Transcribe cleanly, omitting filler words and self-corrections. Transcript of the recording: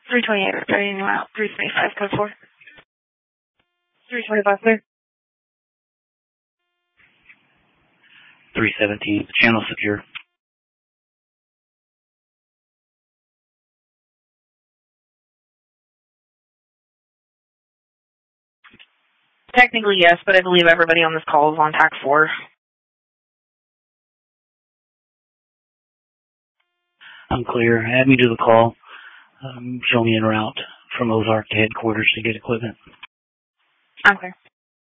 328, starting out 325, code 4. 325, clear. 317, channel secure. Technically, yes, but I believe everybody on this call is on TAC 4. I'm clear. Add me to the call. Show me en route from Ozark to headquarters to get equipment. I'm clear.